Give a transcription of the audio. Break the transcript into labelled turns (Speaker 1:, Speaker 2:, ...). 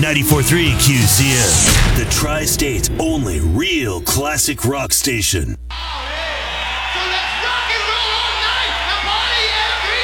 Speaker 1: 94.3 QCM, the Tri-State's only real classic rock station.